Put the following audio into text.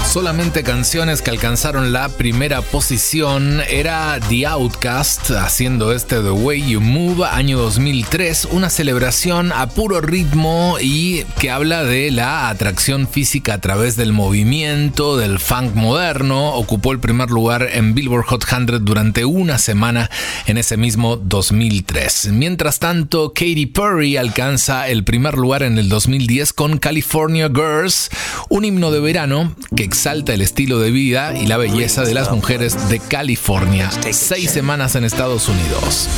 Solamente canciones que alcanzaron la primera posición. Era The Outkast haciendo The Way You Move, año 2003, una celebración a puro ritmo y que habla de la atracción física a través del movimiento, del funk moderno. Ocupó el primer lugar en Billboard Hot 100 durante una semana en ese mismo 2003. Mientras tanto, Katy Perry alcanza el primer lugar en el 2010 con California Girls, un himno de verano que exalta el estilo de vida y la belleza de las mujeres de California. 6 semanas en Estados Unidos.